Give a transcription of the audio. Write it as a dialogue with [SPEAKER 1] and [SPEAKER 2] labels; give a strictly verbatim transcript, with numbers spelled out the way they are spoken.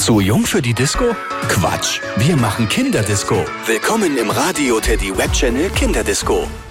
[SPEAKER 1] Zu jung für die Disco? Quatsch, wir machen Kinderdisco. Willkommen im Radio Teddy Web Channel Kinderdisco.